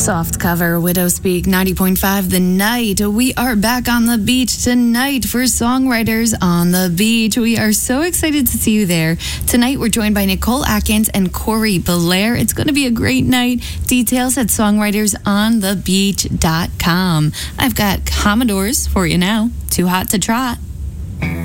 Soft cover, Widow Speak, 90.5 The Night. We are back on the beach tonight for Songwriters on the Beach. We are so excited to see you there. Tonight, we're joined by Nicole Atkins and Corey Belair. It's going to be a great night. Details at songwritersonthebeach.com. I've got Commodores for you now. Too Hot to Trot.